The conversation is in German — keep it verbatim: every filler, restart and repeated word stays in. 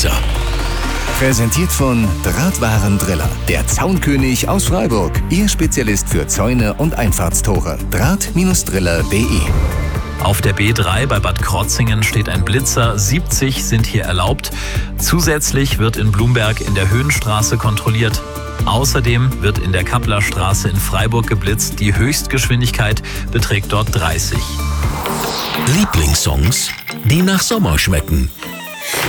Blitzer. Präsentiert von Drahtwarendriller, der Zaunkönig aus Freiburg. Ihr Spezialist für Zäune und Einfahrtstore. Draht Driller punkt de. Auf der B drei bei Bad Krotzingen steht ein Blitzer. siebzig sind hier erlaubt. Zusätzlich wird in Blumberg in der Höhenstraße kontrolliert. Außerdem wird in der Kapplerstraße in Freiburg geblitzt. Die Höchstgeschwindigkeit beträgt dort dreißig. Lieblingssongs, die nach Sommer schmecken.